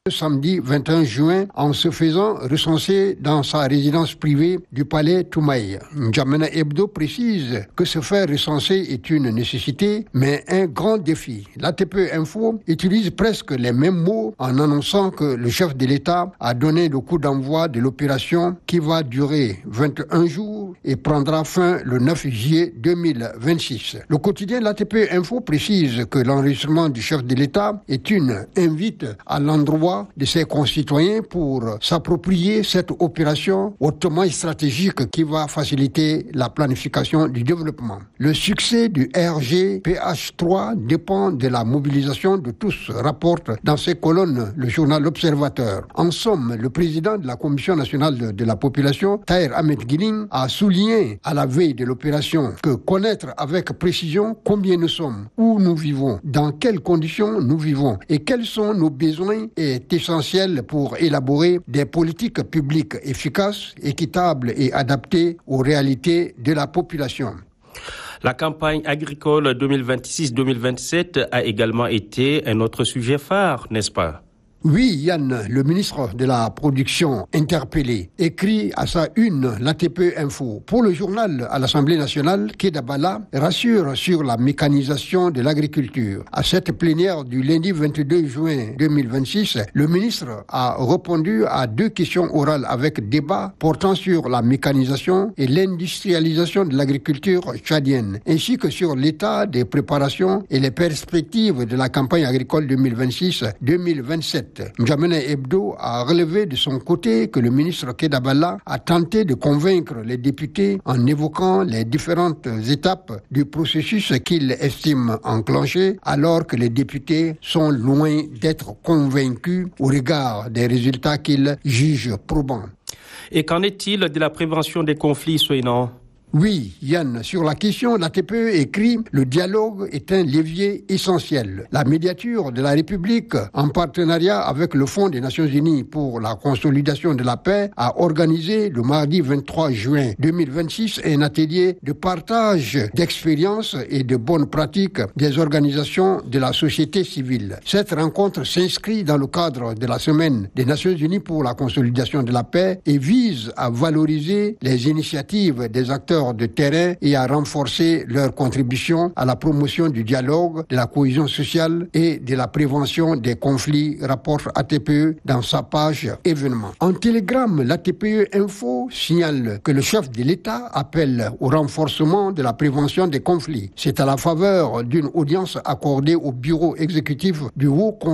Samedi 21 juin en se faisant recenser dans sa résidence privée du palais Toumaï. N'Djamena Hebdo précise que se faire recenser est une nécessité, mais un grand défi. L'ATP Info utilise presque les mêmes mots en annonçant que le chef de l'État a donné le coup d'envoi de l'opération qui va durer 21 jours et prendra fin le 9 juillet 2026. Le quotidien l'ATP Info précise que l'enregistrement du chef de l'État est une invite à l'endroit de ses concitoyens pour s'approprier cette opération hautement stratégique qui va faciliter la planification du développement. Le succès du RGPH3 dépend de la mobilisation de tous, rapporte dans ses colonnes le journal L'Observateur. En somme, le président de la Commission nationale de la population, Tahir Ahmed Guilin, a souligné à la veille de l'opération que connaître avec précision combien nous sommes, où nous vivons, dans quelles conditions nous vivons et quels sont nos besoins est essentiel pour élaborer des politiques publiques efficaces, équitables et adaptées aux réalités de la population. La campagne agricole 2026-2027 a également été un autre sujet phare, n'est-ce pas? Oui, Yann, le ministre de la Production interpellé, écrit à sa une l'ATP Info. Pour le journal à l'Assemblée nationale, Kedabala rassure sur la mécanisation de l'agriculture. À cette plénière du lundi 22 juin 2026, le ministre a répondu à 2 questions orales avec débat portant sur la mécanisation et l'industrialisation de l'agriculture tchadienne, ainsi que sur l'état des préparations et les perspectives de la campagne agricole 2026-2027. N'Djamena Hebdo a relevé de son côté que le ministre Kedabala a tenté de convaincre les députés en évoquant les différentes étapes du processus qu'il estime enclenché, alors que les députés sont loin d'être convaincus au regard des résultats qu'ils jugent probants. Et qu'en est-il de la prévention des conflits, Souinan? Oui, Yann, sur la question, l'ATP écrit « Le dialogue est un levier essentiel. La médiature de la République, en partenariat avec le Fonds des Nations Unies pour la consolidation de la paix, a organisé le mardi 23 juin 2026 un atelier de partage d'expériences et de bonnes pratiques des organisations de la société civile. Cette rencontre s'inscrit dans le cadre de la Semaine des Nations Unies pour la consolidation de la paix et vise à valoriser les initiatives des acteurs de terrain et à renforcer leur contribution à la promotion du dialogue, de la cohésion sociale et de la prévention des conflits, rapporte ATPE dans sa page événements. En télégramme, l'ATPE Info signale que le chef de l'État appelle au renforcement de la prévention des conflits. C'est à la faveur d'une audience accordée au bureau exécutif du Haut Conseil